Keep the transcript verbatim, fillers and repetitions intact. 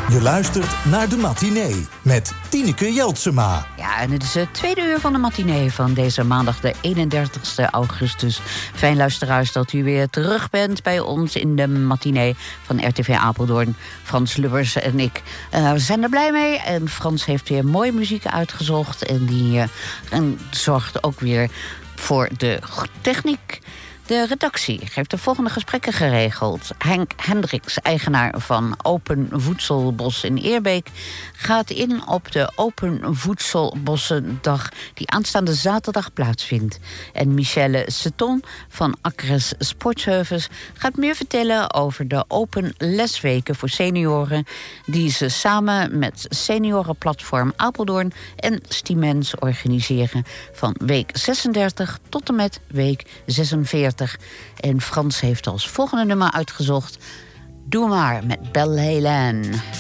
Je luistert naar de matinee met Tineke Jeltsema. Ja, en het is het tweede uur van de matinee van deze maandag de eenendertigste augustus. Fijn luisteraars dat u weer terug bent bij ons in de matinee van R T V Apeldoorn. Frans Lubbers en ik uh, zijn er blij mee. En Frans heeft weer mooie muziek uitgezocht. En die uh, en zorgt ook weer voor de techniek. De redactie heeft de volgende gesprekken geregeld. Henk Hendricks, eigenaar van Open Voedselbos in Eerbeek, gaat in op de Open Voedselbossendag die aanstaande zaterdag plaatsvindt. En Michelle Seton van Acres Sportservice gaat meer vertellen over de Open Lesweken voor senioren die ze samen met Seniorenplatform Apeldoorn en Stimens organiseren van week zesendertig tot en met week zesenveertig. En Frans heeft als volgende nummer uitgezocht Doe maar met Belle Hélène.